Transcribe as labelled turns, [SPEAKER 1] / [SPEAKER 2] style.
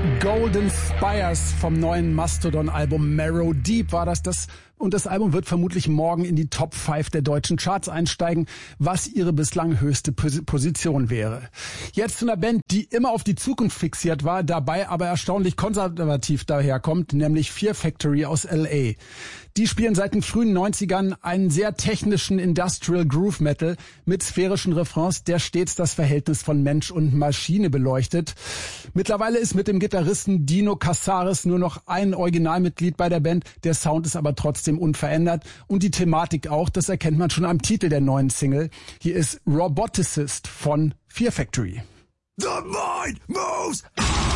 [SPEAKER 1] Golden Spires vom neuen Mastodon-Album Marrow Deep war das. Und das Album wird vermutlich morgen in die Top 5 der deutschen Charts einsteigen, was ihre bislang höchste Position wäre. Jetzt zu einer Band, die immer auf die Zukunft fixiert war, dabei aber erstaunlich konservativ daherkommt, nämlich Fear Factory aus L.A. Die spielen seit den frühen 90ern einen sehr technischen Industrial Groove Metal mit sphärischen Refrains, der stets das Verhältnis von Mensch und Maschine beleuchtet. Mittlerweile ist mit dem Gitarristen Dino Casares nur noch ein Originalmitglied bei der Band. Der Sound ist aber trotzdem unverändert und die Thematik auch. Das erkennt man schon am Titel der neuen Single. Hier ist Roboticist von Fear Factory.
[SPEAKER 2] The mind moves